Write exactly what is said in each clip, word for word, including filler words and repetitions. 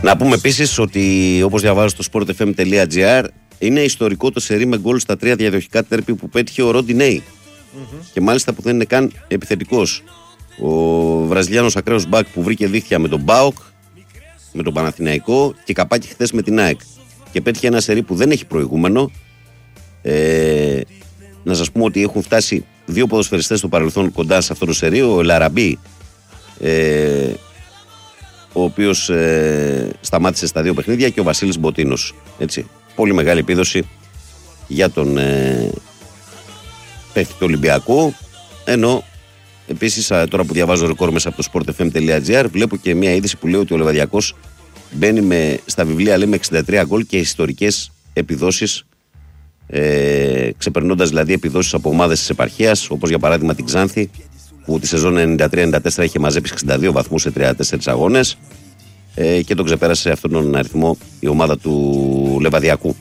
Να πούμε επίσης ότι όπως διαβάζω στο sport f m τελεία g r είναι ιστορικό το σερί με γκολ στα τρία διαδοχικά τέρπι που πέτυχε ο Ροντινέι. Mm-hmm. Και μάλιστα που δεν είναι καν επιθετικός. Ο Βραζιλιάνος ακραίος μπακ που βρήκε δίχτυα με τον Μπάοκ, με τον Παναθηναϊκό και καπάκι χθες με την ΑΕΚ. Και πέτυχε ένα σερί που δεν έχει προηγούμενο. Ε, να σας πούμε ότι έχουν φτάσει δύο ποδοσφαιριστές στο παρελθόν κοντά σε αυτό το σερί. Ο Ελαραμπή, ε, ο οποίος ε, σταμάτησε στα δύο παιχνίδια, και ο Βασίλης Μποτίνος. Έτσι. Πολύ μεγάλη επίδοση για τον ε, παίχτη του Ολυμπιακού. Ενώ επίσης τώρα που διαβάζω ρεκόρ μέσα από το sport f m τελεία g r βλέπω και μια είδηση που λέει ότι ο Λεβαδιακός μπαίνει με, στα βιβλία, λέει, με εξήντα τρία γκολ και ιστορικές επιδόσεις, ε, ξεπερνώντας δηλαδή επιδόσεις από ομάδες της επαρχίας, όπως για παράδειγμα την Ξάνθη, που τη σεζόν ενενήντα τρία ενενήντα τέσσερα είχε μαζέψει εξήντα δύο βαθμούς σε τριάντα τέσσερις αγώνες, ε, και τον ξεπέρασε αυτόν τον αριθμό η ομάδα του Λεβαδιακού.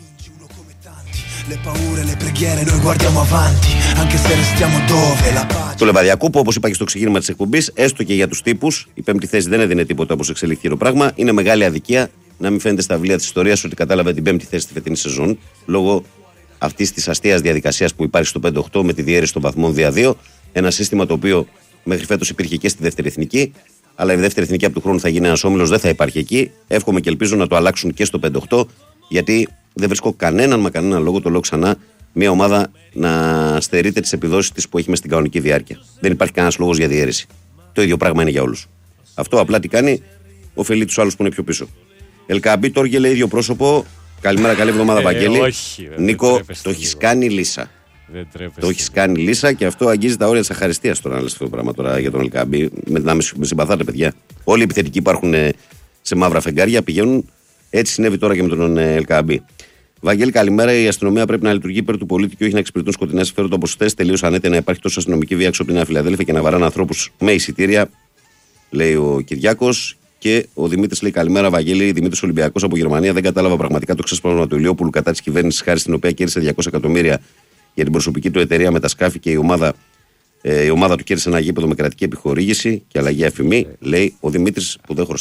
Το Λεβαδιακού, που όπως είπα και στο ξεκίνημα της εκπομπής, έστω και για τους τύπους, η πέμπτη θέση δεν έδινε τίποτα όπως εξελίχθηκε το πράγμα. Είναι μεγάλη αδικία να μην φαίνεται στα βιβλία της ιστορίας ότι κατάλαβε την πέμπτη θέση στη φετινή σεζόν, λόγω αυτής της αστείας διαδικασίας που υπάρχει στο πέντε οκτώ με τη διαίρεση των βαθμών δια δύο. Ένα σύστημα το οποίο μέχρι φέτος υπήρχε και στη δεύτερη εθνική, αλλά η δεύτερη εθνική από του χρόνου θα γίνει ένας όμιλος, δεν θα υπάρχει εκεί. Εύχομαι και ελπίζω να το αλλάξουν και στο πέντε οκτώ, γιατί δεν βρίσκω κανέναν μα κανέναν λόγο, το λέω ξανά, μια ομάδα να στερείται τις επιδόσεις της που έχει μες στην κανονική διάρκεια. Δεν υπάρχει κανένας λόγος για διαίρεση. Το ίδιο πράγμα είναι για όλους. Αυτό απλά τι κάνει, ωφελεί τους άλλους που είναι πιο πίσω. Ελκαμπή, Τόργελε, ίδιο πρόσωπο. Καλημέρα, καλή εβδομάδα, Βαγγέλη. Ε, όχι, Νίκο, το έχει κάνει λύσα. Το έχει κάνει λύσα και αυτό αγγίζει τα όρια της αχαριστίας τώρα να λες αυτό το πράγμα τώρα για τον Ελκαμπή. Με, να με συμπαθάτε, παιδιά. Όλοι οι επιθετικοί υπάρχουν σε μαύρα φεγγάρια, πηγαίνουν. Έτσι συνέβη τώρα και με τον Ελκαμπή. Βαγγέλη, καλημέρα. Η αστυνομία πρέπει να λειτουργεί υπέρ του πολίτη και όχι να εξυπηρετούν σκοτεινά συμφέροντα όπως χθες. Τελείως ανέτεια να υπάρχει τόσο αστυνομική βία έξω από τη Νέα Φιλαδέλφια και να βαράνε ανθρώπους με εισιτήρια, λέει ο Κυριάκος. Και ο Δημήτρης λέει: καλημέρα, Βαγγέλη. Δημήτρης Ολυμπιακός από Γερμανία. Δεν κατάλαβα πραγματικά το ξέσπασμα του Ηλιόπουλου κατά της κυβέρνησης, χάρη στην οποία κέρδισε διακόσια εκατομμύρια για την προσωπική του εταιρεία με τα σκάφη και η ομάδα, ε, η ομάδα του κέρδισε ένα γήπεδο με κρατική επιχορήγηση και αλλαγή αφημί. Λέει ο Δημήτρης που δεν χρωστάει.